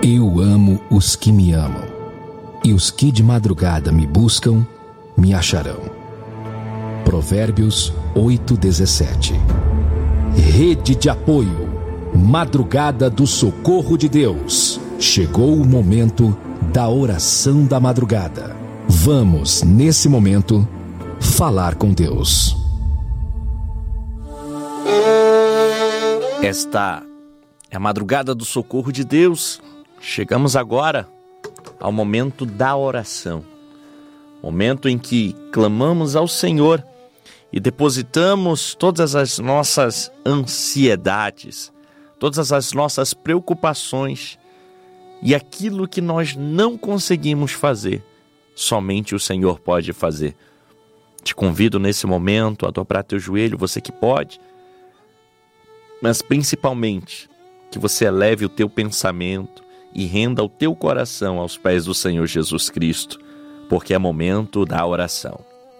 Eu amo os que me amam, e os que de madrugada me buscam, me acharão. Provérbios 8:17. Rede de apoio, madrugada do socorro de Deus. Chegou o momento da oração da madrugada. Vamos, nesse momento, falar com Deus. Esta é a madrugada do socorro de Deus. Chegamos agora ao momento da oração. Momento em que clamamos ao Senhor e depositamos todas as nossas ansiedades, todas as nossas preocupações e aquilo que nós não conseguimos fazer, somente o Senhor pode fazer. Te convido nesse momento a dobrar teu joelho, você que pode, mas principalmente que você eleve o teu pensamento e renda o teu coração aos pés do Senhor Jesus Cristo, porque é momento da oração.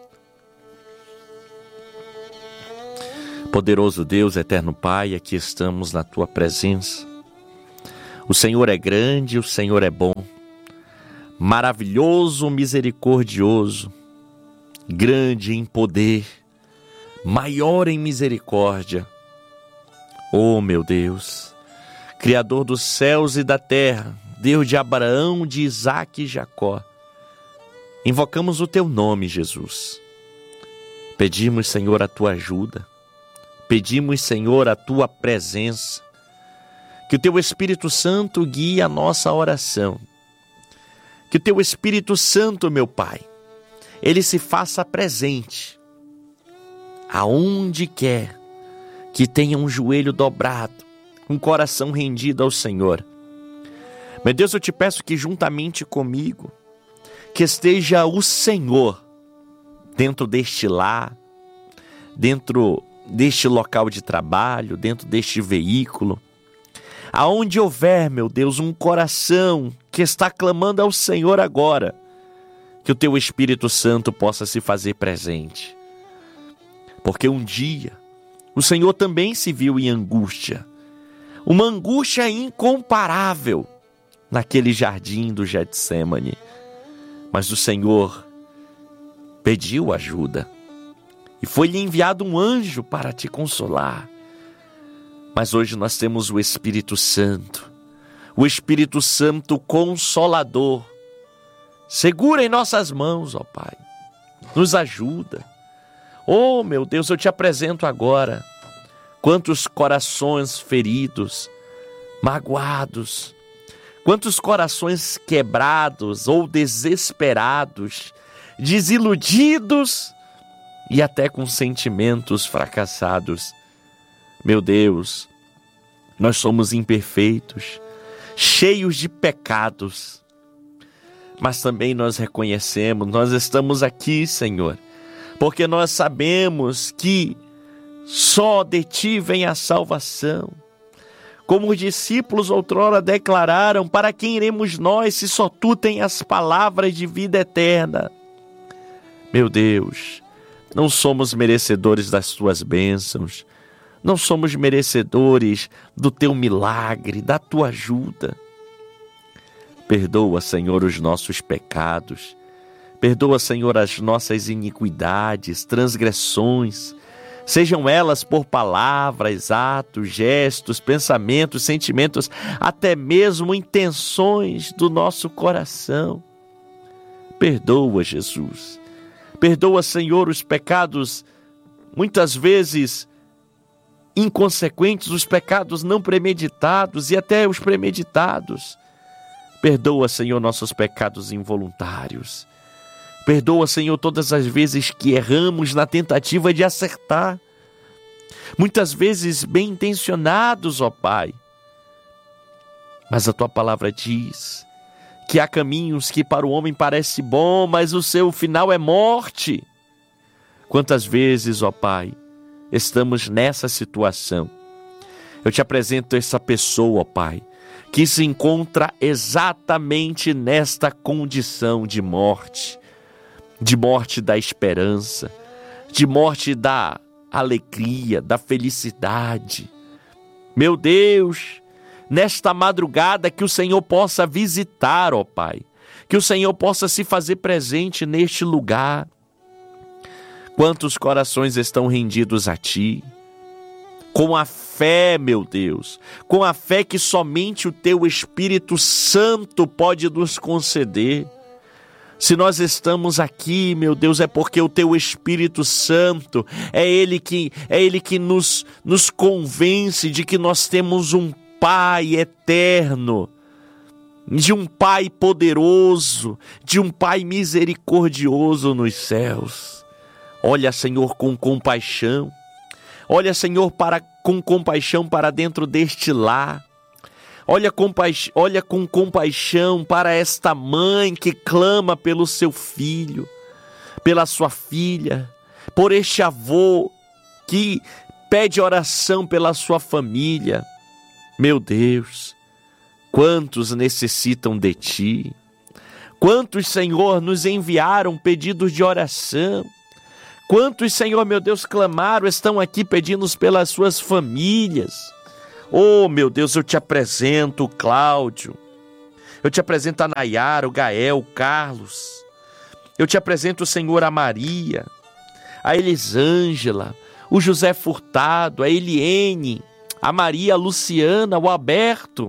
Poderoso Deus, eterno Pai, aqui estamos na tua presença. O Senhor é grande, o Senhor é bom, maravilhoso, misericordioso, grande em poder, maior em misericórdia. Oh, meu Deus, Criador dos céus e da terra, Deus de Abraão, de Isaque e Jacó, invocamos o teu nome, Jesus. Pedimos, Senhor, a tua ajuda. Pedimos, Senhor, a tua presença. Que o teu Espírito Santo guie a nossa oração. Que o teu Espírito Santo, meu Pai, ele se faça presente aonde quer que tenha um joelho dobrado, um coração rendido ao Senhor. Meu Deus, eu te peço que juntamente comigo, que esteja o Senhor dentro deste lar, dentro deste local de trabalho, dentro deste veículo, aonde houver, meu Deus, um coração que está clamando ao Senhor agora, que o teu Espírito Santo possa se fazer presente. Porque um dia o Senhor também se viu em angústia, uma angústia incomparável naquele jardim do Getsêmani. Mas o Senhor pediu ajuda e foi-lhe enviado um anjo para te consolar. Mas hoje nós temos o Espírito Santo Consolador. Segura em nossas mãos, ó Pai, nos ajuda. Oh, meu Deus, eu te apresento agora quantos corações feridos, magoados, quantos corações quebrados ou desesperados, desiludidos e até com sentimentos fracassados. Meu Deus, nós somos imperfeitos, cheios de pecados, mas também nós reconhecemos, nós estamos aqui, Senhor, porque nós sabemos que só de ti vem a salvação. Como os discípulos outrora declararam, para quem iremos nós, se só tu tens as palavras de vida eterna? Meu Deus, não somos merecedores das tuas bênçãos, não somos merecedores do teu milagre, da tua ajuda. Perdoa, Senhor, os nossos pecados. Perdoa, Senhor, as nossas iniquidades, transgressões, sejam elas por palavras, atos, gestos, pensamentos, sentimentos, até mesmo intenções do nosso coração. Perdoa, Jesus. Perdoa, Senhor, os pecados, muitas vezes inconsequentes, os pecados não premeditados e até os premeditados. Perdoa, Senhor, nossos pecados involuntários. Perdoa, Senhor, todas as vezes que erramos na tentativa de acertar. Muitas vezes bem intencionados, ó Pai. Mas a tua palavra diz que há caminhos que para o homem parece bom, mas o seu final é morte. Quantas vezes, ó Pai, estamos nessa situação? Eu te apresento essa pessoa, ó Pai, que se encontra exatamente nesta condição de morte da esperança, de morte da alegria, da felicidade. Meu Deus, nesta madrugada, que o Senhor possa visitar, ó Pai. Que o Senhor possa se fazer presente neste lugar. Quantos corações estão rendidos a Ti? Com a fé, meu Deus, com a fé que somente o Teu Espírito Santo pode nos conceder. Se nós estamos aqui, meu Deus, é porque o Teu Espírito Santo, é Ele que nos convence de que nós temos um Pai eterno, de um Pai poderoso, de um Pai misericordioso nos céus. Olha, Senhor, com compaixão. Olha, Senhor, com compaixão para dentro deste lar. Olha com compaixão para esta mãe que clama pelo seu filho, pela sua filha, por este avô que pede oração pela sua família. Meu Deus, quantos necessitam de Ti? Quantos, Senhor, nos enviaram pedidos de oração? Quantos, Senhor, meu Deus, clamaram, estão aqui pedindo pelas suas famílias? Oh, meu Deus, eu te apresento o Cláudio. Eu te apresento a Nayara, o Gael, o Carlos. Eu te apresento, Senhor, a Maria, a Elisângela, o José Furtado, a Eliene, a Maria, a Luciana, o Alberto,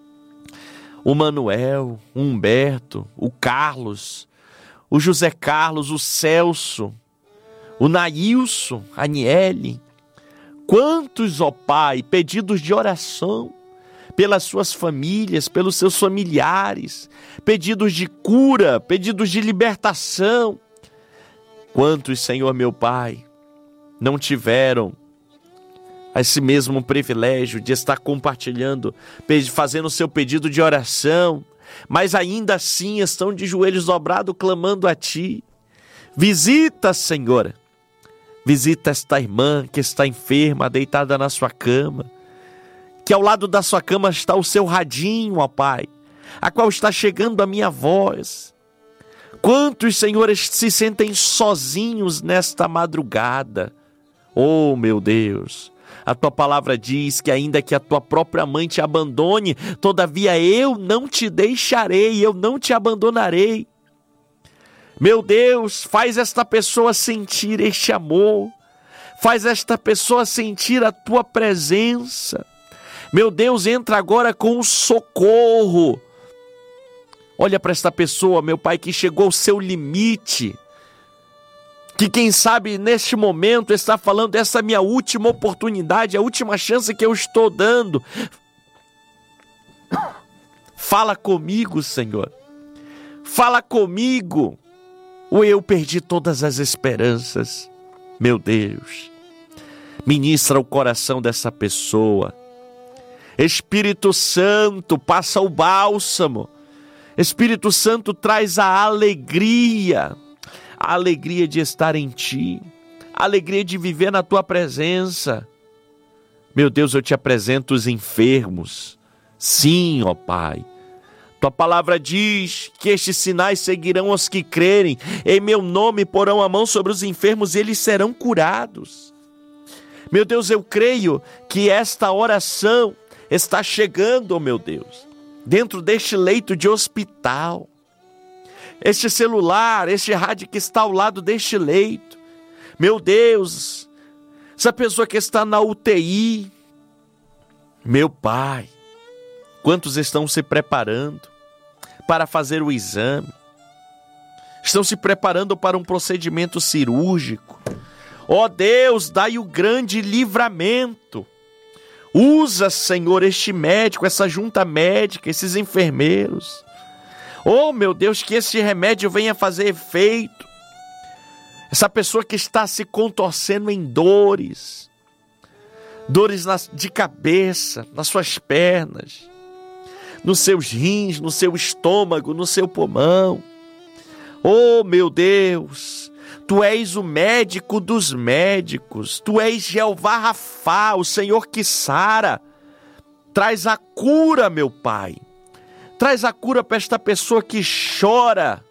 o Manuel, o Humberto, o Carlos, o José Carlos, o Celso, o Nailson, a Aniele. Quantos, ó Pai, pedidos de oração pelas suas famílias, pelos seus familiares, pedidos de cura, pedidos de libertação. Quantos, Senhor meu Pai, não tiveram esse mesmo privilégio de estar compartilhando, fazendo o seu pedido de oração, mas ainda assim estão de joelhos dobrados clamando a Ti. Visita, Senhor. Visita esta irmã que está enferma, deitada na sua cama, que ao lado da sua cama está o seu radinho, ó Pai, a qual está chegando a minha voz. Quantos, Senhores, se sentem sozinhos nesta madrugada? Oh, meu Deus, a Tua palavra diz que ainda que a Tua própria mãe te abandone, todavia eu não te deixarei, eu não te abandonarei. Meu Deus, faz esta pessoa sentir este amor, faz esta pessoa sentir a Tua presença. Meu Deus, entra agora com o socorro. Olha para esta pessoa, meu Pai, que chegou ao seu limite, que quem sabe neste momento está falando, essa é a minha última oportunidade, a última chance que eu estou dando. Fala comigo, Senhor, fala comigo. Ou eu perdi todas as esperanças. Meu Deus, ministra o coração dessa pessoa. Espírito Santo, passa o bálsamo. Espírito Santo, traz a alegria de estar em Ti, a alegria de viver na Tua presença. Meu Deus, eu te apresento os enfermos. Sim, ó Pai. Tua palavra diz que estes sinais seguirão os que crerem. Em meu nome porão a mão sobre os enfermos e eles serão curados. Meu Deus, eu creio que esta oração está chegando, meu Deus, dentro deste leito de hospital. Este celular, este rádio que está ao lado deste leito. Meu Deus, essa pessoa que está na UTI. Meu Pai, quantos estão se preparando para fazer o exame? Estão se preparando para um procedimento cirúrgico. Ó Deus, dai o grande livramento. Usa, Senhor, este médico, essa junta médica, esses enfermeiros. Oh, meu Deus, que esse remédio venha fazer efeito. Essa pessoa que está se contorcendo em dores de cabeça, nas suas pernas, nos seus rins, no seu estômago, no seu pulmão. Oh, meu Deus, Tu és o médico dos médicos, Tu és Jeová Rafá, o Senhor que sara. Traz a cura, meu Pai. Traz a cura para esta pessoa que chora,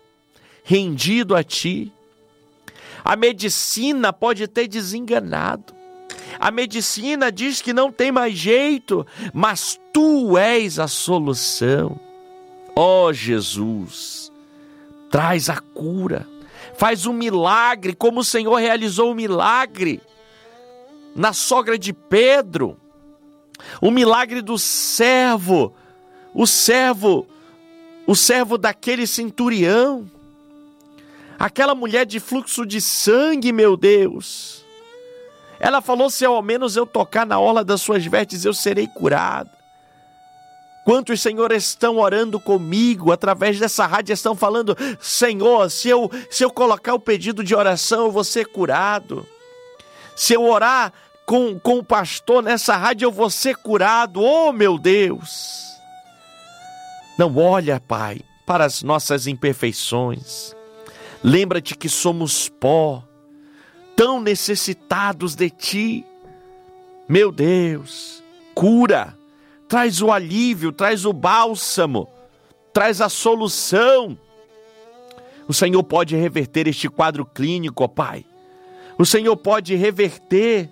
rendido a Ti. A medicina pode ter desenganado. A medicina diz que não tem mais jeito, mas Tu és a solução. Ó Jesus, traz a cura, faz um milagre, como o Senhor realizou o milagre na sogra de Pedro, o milagre do servo, o servo daquele centurião, aquela mulher de fluxo de sangue, meu Deus. Ela falou: se ao menos eu tocar na orla das suas vestes, eu serei curada. Quantos, Senhor, estão orando comigo através dessa rádio, estão falando: Senhor, se eu colocar o pedido de oração, eu vou ser curado. Se eu orar com o pastor nessa rádio, eu vou ser curado. Oh, meu Deus! Não olha, Pai, para as nossas imperfeições. Lembra-te que somos pó, tão necessitados de Ti. Meu Deus, cura, traz o alívio, traz o bálsamo, traz a solução. O Senhor pode reverter este quadro clínico, ó Pai. O Senhor pode reverter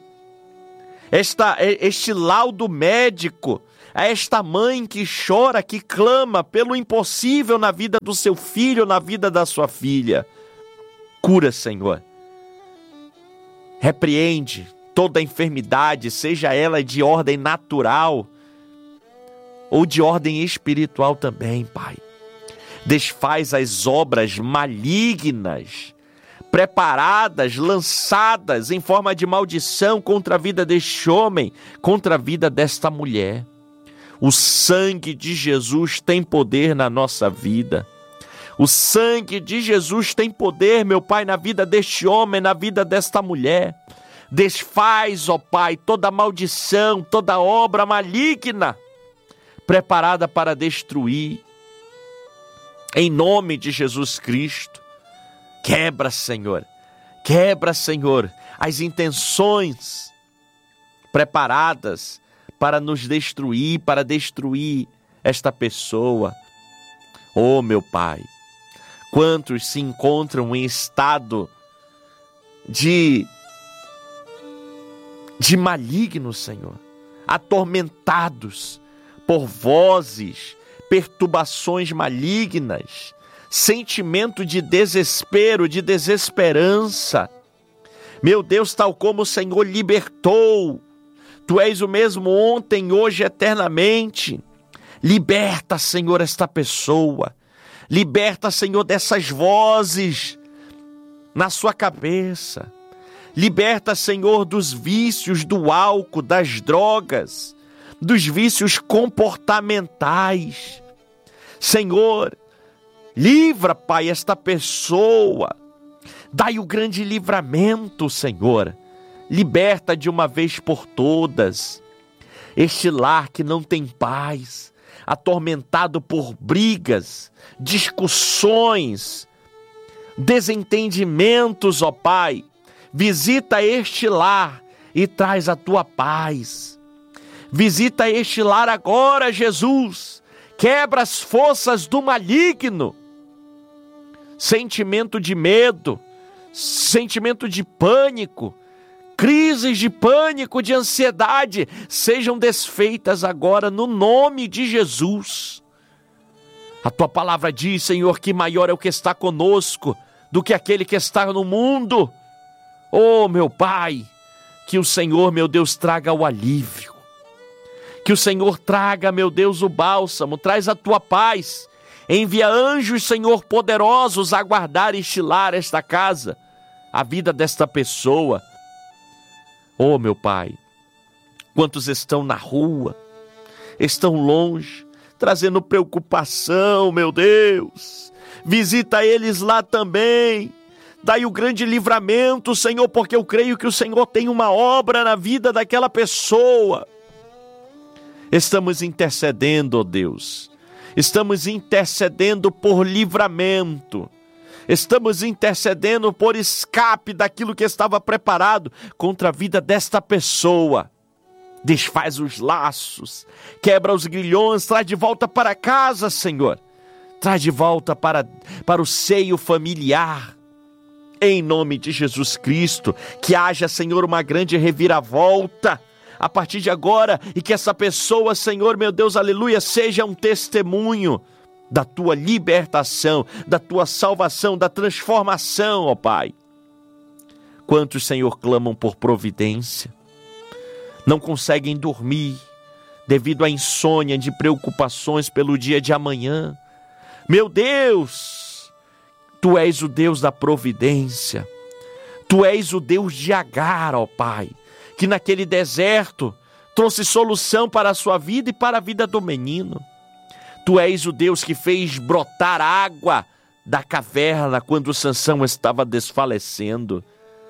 este laudo médico, a esta mãe que chora, que clama pelo impossível na vida do seu filho, na vida da sua filha. Cura, Senhor. Repreende toda enfermidade, seja ela de ordem natural ou de ordem espiritual também, Pai. Desfaz as obras malignas, preparadas, lançadas em forma de maldição contra a vida deste homem, contra a vida desta mulher. O sangue de Jesus tem poder na nossa vida. O sangue de Jesus tem poder, meu Pai, na vida deste homem, na vida desta mulher. Desfaz, ó Pai, toda maldição, toda obra maligna preparada para destruir. Em nome de Jesus Cristo, quebra, Senhor, as intenções preparadas para nos destruir, para destruir esta pessoa. Oh, meu Pai, quantos se encontram em estado de maligno, Senhor, atormentados por vozes, perturbações malignas, sentimento de desespero, de desesperança. Meu Deus, tal como o Senhor libertou, Tu és o mesmo ontem, hoje, eternamente. Liberta, Senhor, esta pessoa. Liberta, Senhor, dessas vozes na sua cabeça. Liberta, Senhor, dos vícios, do álcool, das drogas, dos vícios comportamentais. Senhor, livra, Pai, esta pessoa. Dai o grande livramento, Senhor. Liberta de uma vez por todas este lar que não tem paz, atormentado por brigas, discussões, desentendimentos, ó Pai. Visita este lar e traz a Tua paz. Visita este lar agora, Jesus. Quebra as forças do maligno. Sentimento de medo, sentimento de pânico, crises de pânico, de ansiedade, sejam desfeitas agora no nome de Jesus. A Tua palavra diz, Senhor, que maior é o que está conosco do que aquele que está no mundo. Oh, meu Pai, que o Senhor, meu Deus, traga o alívio. Que o Senhor traga, meu Deus, o bálsamo, traz a Tua paz. Envia anjos, Senhor, poderosos a guardar e estilar esta casa, a vida desta pessoa. Oh, meu Pai, quantos estão na rua, estão longe, trazendo preocupação, meu Deus. Visita eles lá também. Dai o grande livramento, Senhor, porque eu creio que o Senhor tem uma obra na vida daquela pessoa. Estamos intercedendo, ó Deus. Estamos intercedendo por livramento. Estamos intercedendo por escape daquilo que estava preparado contra a vida desta pessoa. Desfaz os laços, quebra os grilhões, traz de volta para casa, Senhor. Traz de volta para o seio familiar. Em nome de Jesus Cristo, que haja, Senhor, uma grande reviravolta a partir de agora, e que essa pessoa, Senhor, meu Deus, aleluia, seja um testemunho da tua libertação, da tua salvação, da transformação, ó Pai. Quantos, Senhor, clamam por providência, não conseguem dormir devido à insônia de preocupações pelo dia de amanhã. Meu Deus, Tu és o Deus da providência. Tu és o Deus de Agar, ó Pai, que naquele deserto trouxe solução para a sua vida e para a vida do menino. Tu és o Deus que fez brotar água da caverna quando Sansão estava desfalecendo.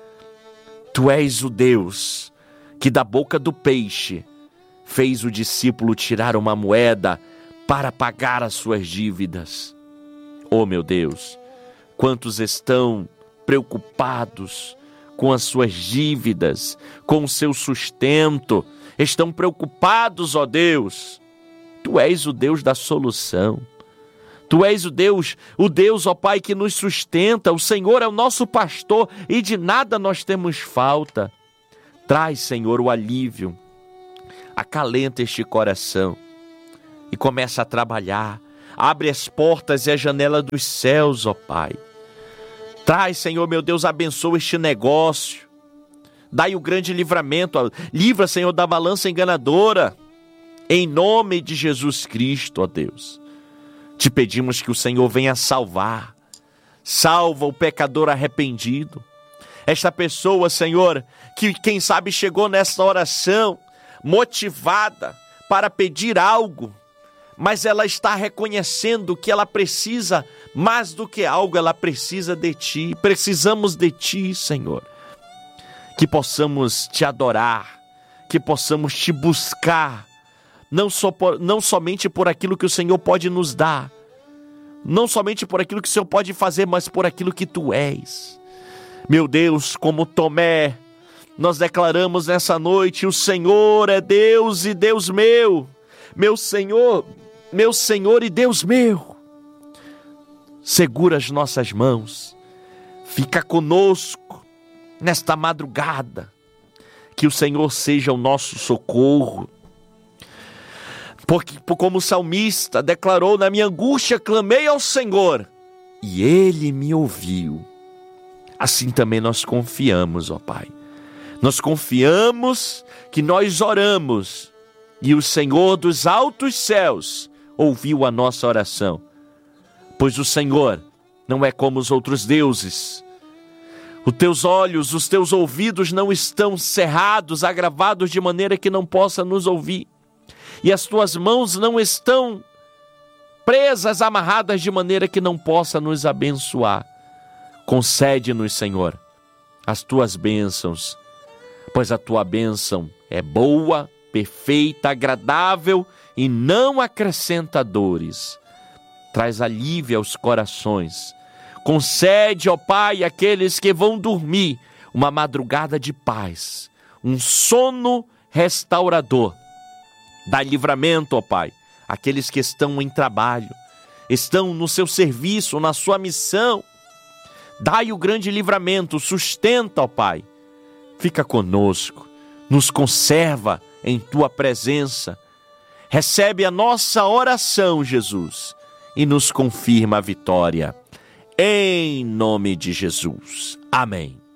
Tu és o Deus que da boca do peixe fez o discípulo tirar uma moeda para pagar as suas dívidas. Oh, meu Deus, quantos estão preocupados com as suas dívidas, com o seu sustento, estão preocupados, ó Deus. Tu és o Deus da solução. Tu és o Deus, ó Pai, que nos sustenta. O Senhor é o nosso pastor e de nada nós temos falta. Traz, Senhor, o alívio. Acalenta este coração e começa a trabalhar. Abre as portas e a janela dos céus, ó Pai. Traz, Senhor, meu Deus, abençoa este negócio. Dai o grande livramento. Livra, Senhor, da balança enganadora. Em nome de Jesus Cristo, ó Deus. Te pedimos que o Senhor venha salvar. Salva o pecador arrependido. Esta pessoa, Senhor, que quem sabe chegou nessa oração motivada para pedir algo, mas ela está reconhecendo que ela precisa mais do que algo, ela precisa de Ti. Precisamos de Ti, Senhor. Que possamos Te adorar, que possamos Te buscar, não somente por aquilo que o Senhor pode nos dar, não somente por aquilo que o Senhor pode fazer, mas por aquilo que Tu és. Meu Deus, como Tomé, nós declaramos nessa noite: o Senhor é Deus e Deus meu. Meu Senhor e Deus meu. Segura as nossas mãos, fica conosco nesta madrugada, que o Senhor seja o nosso socorro. Porque, como o salmista declarou: na minha angústia clamei ao Senhor, e Ele me ouviu. Assim também nós confiamos, ó Pai. Nós confiamos que nós oramos, e o Senhor dos altos céus ouviu a nossa oração. Pois o Senhor não é como os outros deuses. Os teus olhos, os teus ouvidos não estão cerrados, agravados de maneira que não possa nos ouvir. E as tuas mãos não estão presas, amarradas de maneira que não possa nos abençoar. Concede-nos, Senhor, as tuas bênçãos, pois a tua bênção é boa, perfeita, agradável e não acrescenta dores. Traz alívio aos corações. Concede, ó Pai, àqueles que vão dormir uma madrugada de paz, um sono restaurador. Dá livramento, ó Pai, àqueles que estão em trabalho, estão no seu serviço, na sua missão. Dai o grande livramento, sustenta, ó Pai. Fica conosco, nos conserva em Tua presença. Recebe a nossa oração, Jesus, e nos confirma a vitória. Em nome de Jesus. Amém.